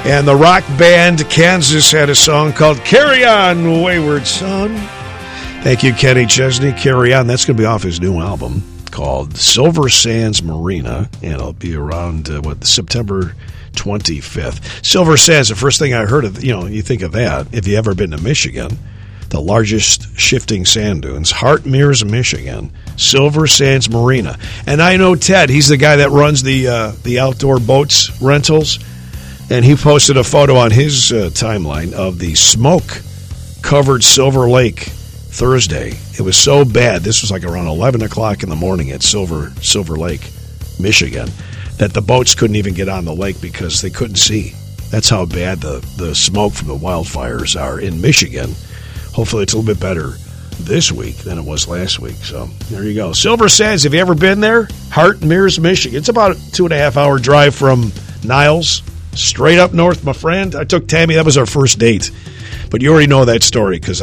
And the rock band Kansas had a song called Carry On, Wayward Son. Thank you, Kenny Chesney. Carry On. That's going to be off his new album called Silver Sands Marina, and it'll be around, September 25th. Silver Sands, the first thing I heard of, you think of that, if you ever been to Michigan, the largest shifting sand dunes, Hart Mears, Michigan, Silver Sands Marina. And I know Ted, he's the guy that runs the outdoor boats rentals, and he posted a photo on his timeline of the smoke-covered Silver Lake Thursday. It was so bad, this was like around 11 o'clock in the morning at Silver Lake, Michigan, that the boats couldn't even get on the lake because they couldn't see. That's how bad the smoke from the wildfires are in Michigan. Hopefully it's a little bit better this week than it was last week. So there you go. Silver Sands, have you ever been there? Hart Mears, Michigan. It's about a 2.5-hour drive from Niles, straight up north, my friend. I took Tammy. That was our first date. But you already know that story because